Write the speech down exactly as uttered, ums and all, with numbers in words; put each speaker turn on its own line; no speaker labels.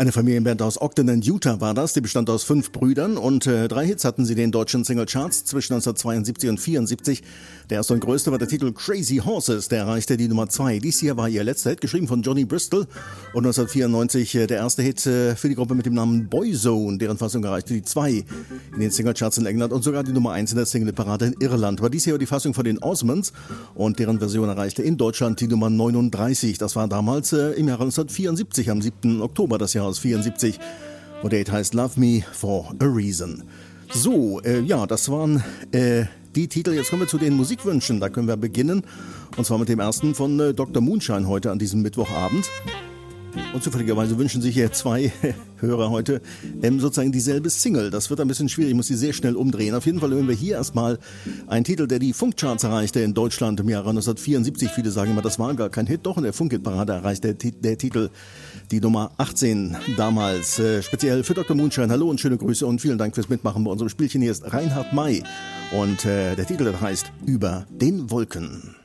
Eine Familienband aus Ogden in Utah war das, die bestand aus fünf Brüdern und äh, drei Hits hatten sie in den deutschen Singlecharts zwischen neunzehnhundertzweiundsiebzig und vierundsiebzig. Der erste und größte war der Titel Crazy Horses, der erreichte die Nummer zwei. Dies hier war ihr letzter Hit, geschrieben von Johnny Bristol und neunzehnhundertvierundneunzig äh, der erste Hit äh, für die Gruppe mit dem Namen Boyzone, deren Fassung erreichte die zwei in den Singlecharts in England und sogar die Nummer eins in der Singleparade in Irland. War dies hier die Fassung von den Osmonds und deren Version erreichte in Deutschland die Nummer neununddreißig. Das war damals äh, im Jahre neunzehnhundertvierundsiebzig, am siebten Oktober des Jahres vierundsiebzig. Und der Hit heißt Love Me for a Reason. So, äh, ja, das waren äh, die Titel. Jetzt kommen wir zu den Musikwünschen. Da können wir beginnen. Und zwar mit dem ersten von äh, Doktor Moonshine heute an diesem Mittwochabend. Und zufälligerweise wünschen sich hier zwei Hörer heute ähm, sozusagen dieselbe Single. Das wird ein bisschen schwierig, ich muss sie sehr schnell umdrehen. Auf jeden Fall hören wir hier erstmal einen Titel, der die Funkcharts erreichte in Deutschland im Jahre neunzehnhundertvierundsiebzig. Viele sagen immer, das war gar kein Hit. Doch, in der Funkhitparade erreichte der, der Titel die Nummer achtzehn damals. Äh, speziell für Doktor Moonshine. Hallo und schöne Grüße und vielen Dank fürs Mitmachen bei unserem Spielchen. Hier ist Reinhard May und äh, der Titel heißt Über den Wolken.